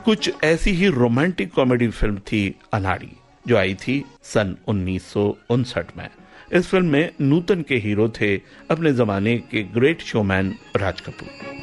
कुछ ऐसी ही romantic comedy film थी अनाड़ी, जो आई थी सन 1959 में। इस फिल्म में नूतन के हीरो थे अपने जमाने के ग्रेट शोमैन राज कपूर।